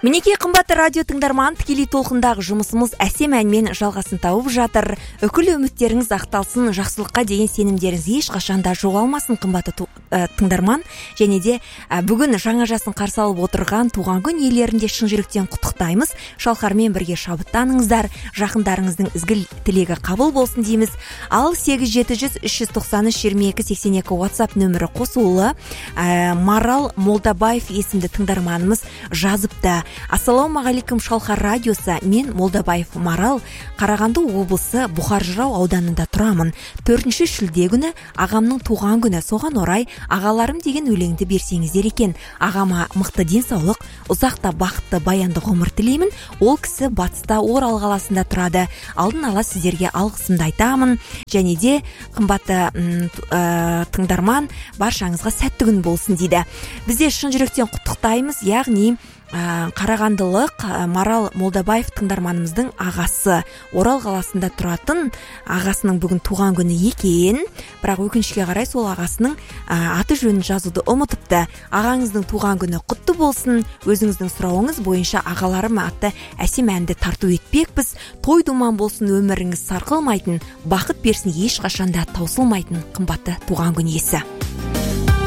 Мінеке қымбатты радио тыңдарман, тікелей толқындағы жұмысымыз әсем әнмен жалғасын тауып жатыр. Үкілі үміттеріңіз ақталсын, жақсылыққа деген сенімдеріңіз ешқашанда жоғалмасын қымбатты тыңдарман. Және де бүгін жаңа жасын қарсы алып отырған туған күн иелерін де шын жүректен құттықтаймыз. Шалқармен бірге шабыттаныңыздар, жақындарыңыздың ізгі тілегі қабыл болсын дейміз. Ал 8700-393-2282 WhatsApp нөмірі қосулы. Марал Молдабаев есімді тыңдарманымыз жазыпты. Ассалаумағалейкум, Шалқар радиосы. Мен Молдабаев Марал, Қарағанды облысы Бұқар Жырау ауданында тұрамын. 4 шілде күні ағамның туған күні. Соған орай ағаларым деген өлеңді берсеңіздер екен. Ағама мықты денсаулық, ұзақта бақытты баянды ғұмыр тілеймін. Ол кісі батыста Орал қаласында тұрады. Алдын ала сіздерге алғысымды айтамын. Және де қымбатты тыңдарман, баршаңызға сәтті күн болсын дейді. Бізде шын жүректен құттықтаймыз, яғни Қарағандылық Марал Молдабаев тыңдарманымыздың ағасы, Орал қаласында тұратын ағасының бүгін туған күні екен. Бірақ өкінішке қарай сол ағасының аты жөнін жазуды ұмытыпты. Ағаңыздың туған күні құтты болсын. Өзіңіздің сұрауыңыз бойынша ағаларым атты әсем әнді тарту етпекпіз. Той думан болсын, өміріңіз сарқылмайтын, бақыт берсін, ешқашанда таусылмайтын қымбатты туған күн иесі.